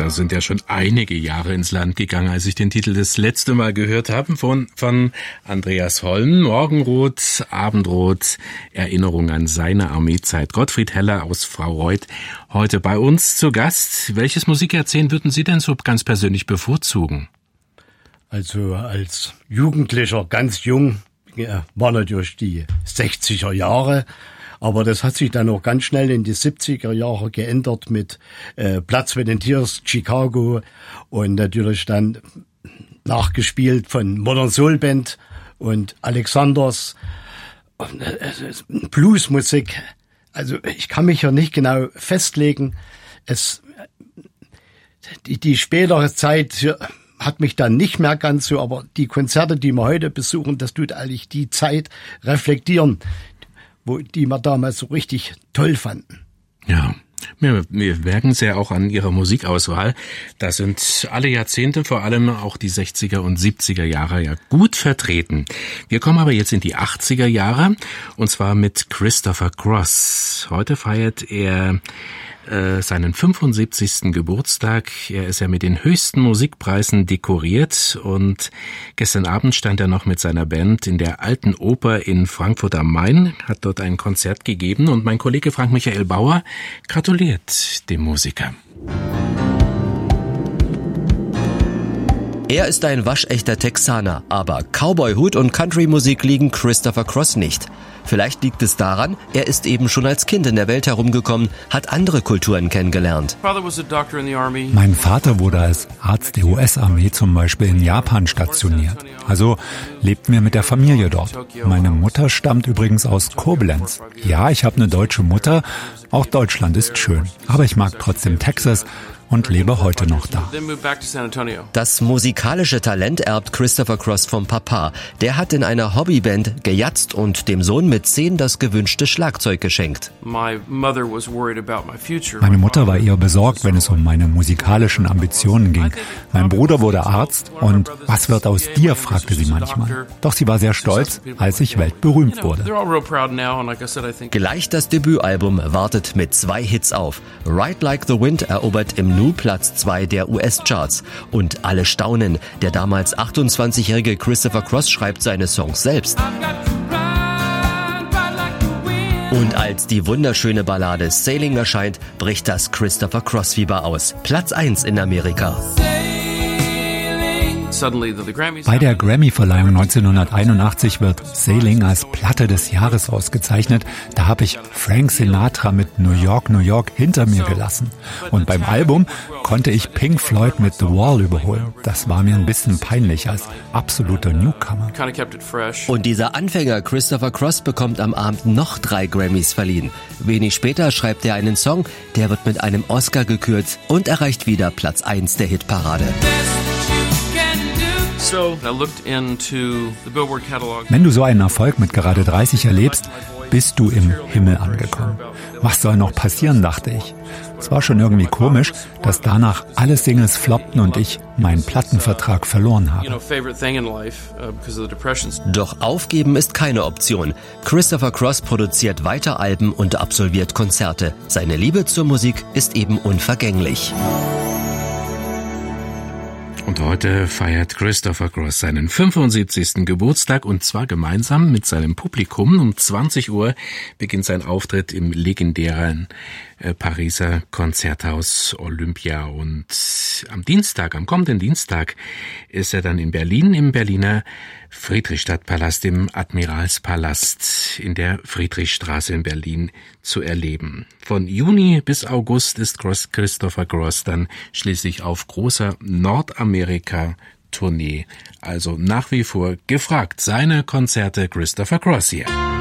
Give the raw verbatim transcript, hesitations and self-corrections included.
da sind ja schon einige Jahre ins Land gegangen, als ich den Titel das letzte Mal gehört habe von, von Andreas Holm. Morgenrot, Abendrot, Erinnerung an seine Armeezeit. Gottfried Heller aus Fraureuth heute bei uns zu Gast. Welches Musikjahrzehnt würden Sie denn so ganz persönlich bevorzugen? Also als Jugendlicher, ganz jung, ja, war natürlich die sechziger Jahre. Aber das hat sich dann auch ganz schnell in die siebziger Jahre geändert mit äh, Platz mit den Tiers, Chicago und natürlich dann nachgespielt von Modern Soul Band und Alexanders und, äh, Bluesmusik. Also ich kann mich ja nicht genau festlegen. Es die, die spätere Zeit hat mich dann nicht mehr ganz so, aber die Konzerte, die wir heute besuchen, das tut eigentlich die Zeit reflektieren, wo die wir damals so richtig toll fanden. Ja, wir, wir merken es ja auch an Ihrer Musikauswahl. Da sind alle Jahrzehnte, vor allem auch die sechziger und siebziger Jahre, ja gut vertreten. Wir kommen aber jetzt in die achtziger Jahre, und zwar mit Christopher Cross. Heute feiert er äh, seinen fünfundsiebzigsten Geburtstag. Er ist ja mit den höchsten Musikpreisen dekoriert, und gestern Abend stand er noch mit seiner Band in der Alten Oper in Frankfurt am Main, hat dort ein Konzert gegeben, und mein Kollege Frank Michael Bauer gratuliert dem Musiker. Er ist ein waschechter Texaner, aber Cowboy-Hut und Country-Musik liegen Christopher Cross nicht. Vielleicht liegt es daran, er ist eben schon als Kind in der Welt herumgekommen, hat andere Kulturen kennengelernt. Mein Vater wurde als Arzt der U S-Armee zum Beispiel in Japan stationiert. Also lebten wir mit der Familie dort. Meine Mutter stammt übrigens aus Koblenz. Ja, ich habe eine deutsche Mutter. Auch Deutschland ist schön. Aber ich mag trotzdem Texas und lebe heute noch da. Das musikalische Talent erbt Christopher Cross vom Papa. Der hat in einer Hobbyband gejatzt und dem Sohn mit zehn das gewünschte Schlagzeug geschenkt. Meine Mutter war eher besorgt, wenn es um meine musikalischen Ambitionen ging. Mein Bruder wurde Arzt, und was wird aus dir, fragte sie manchmal. Doch sie war sehr stolz, als ich weltberühmt wurde. Gleich das Debütalbum wartet mit zwei Hits auf. Ride Like the Wind erobert im Nu Platz zwei der U S-Charts. Und alle staunen, der damals achtundzwanzigjährige Christopher Cross schreibt seine Songs selbst. Und als die wunderschöne Ballade Sailing erscheint, bricht das Christopher Cross-Fieber aus. Platz eins in Amerika. Bei der Grammy-Verleihung neunzehnhunderteinundachtzig wird Sailing als Platte des Jahres ausgezeichnet. Da habe ich Frank Sinatra mit New York, New York hinter mir gelassen. Und beim Album konnte ich Pink Floyd mit The Wall überholen. Das war mir ein bisschen peinlich als absoluter Newcomer. Und dieser Anfänger Christopher Cross bekommt am Abend noch drei Grammys verliehen. Wenig später schreibt er einen Song, der wird mit einem Oscar gekürt und erreicht wieder Platz eins der Hitparade. Wenn du so einen Erfolg mit gerade dreißig erlebst, bist du im Himmel angekommen. Was soll noch passieren, dachte ich. Es war schon irgendwie komisch, dass danach alle Singles floppten und ich meinen Plattenvertrag verloren habe. Doch aufgeben ist keine Option. Christopher Cross produziert weiter Alben und absolviert Konzerte. Seine Liebe zur Musik ist eben unvergänglich. Und heute feiert Christopher Cross seinen fünfundsiebzigsten Geburtstag, und zwar gemeinsam mit seinem Publikum. Um zwanzig Uhr beginnt sein Auftritt im legendären äh, Pariser Konzerthaus Olympia. Und am Dienstag, am kommenden Dienstag, ist er dann in Berlin im Berliner Friedrichstadtpalast, im Admiralspalast in der Friedrichstraße in Berlin zu erleben. Von Juni bis August ist Christopher Cross dann schließlich auf großer Nordamerika-Tournee. Also nach wie vor gefragt. Seine Konzerte, Christopher Cross hier.